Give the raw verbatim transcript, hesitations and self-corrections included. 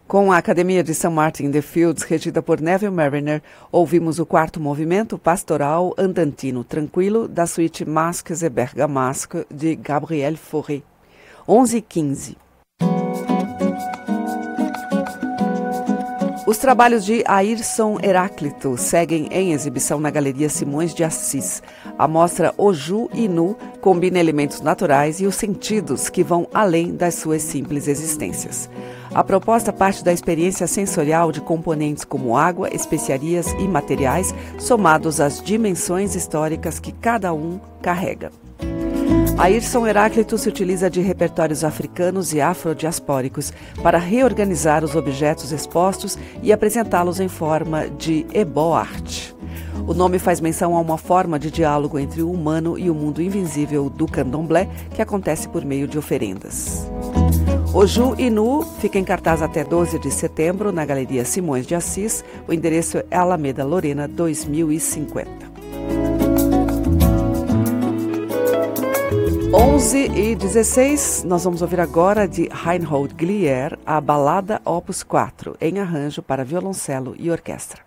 Com a Academia de Saint Martin in the Fields, regida por Neville Marriner, ouvimos o quarto movimento pastoral andantino tranquilo da suíte Masques et Bergamasques de Gabriel Fauré. onze e quinze. Os trabalhos de Ayrson Heráclito seguem em exibição na Galeria Simões de Assis. A mostra Oju e Nu combina elementos naturais e os sentidos que vão além das suas simples existências. A proposta parte da experiência sensorial de componentes como água, especiarias e materiais, somados às dimensões históricas que cada um carrega. Ayrson Heráclito se utiliza de repertórios africanos e afrodiaspóricos para reorganizar os objetos expostos e apresentá-los em forma de ebo-arte. O nome faz menção a uma forma de diálogo entre o humano e o mundo invisível do candomblé, que acontece por meio de oferendas. Oju e Nu fica em cartaz até doze de setembro na Galeria Simões de Assis. O endereço é Alameda Lorena dois mil e cinquenta. onze e dezesseis, nós vamos ouvir agora de Reinhold Glier a Balada Opus quatro, em arranjo para violoncelo e orquestra.